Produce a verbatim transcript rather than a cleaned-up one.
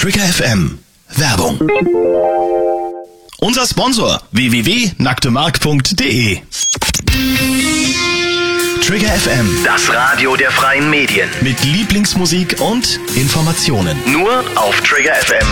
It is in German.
Trigger F M. Werbung. Unser Sponsor w w w punkt nacktemark punkt de. Trigger F M. Das Radio der freien Medien. Mit Lieblingsmusik und Informationen. Nur auf Trigger F M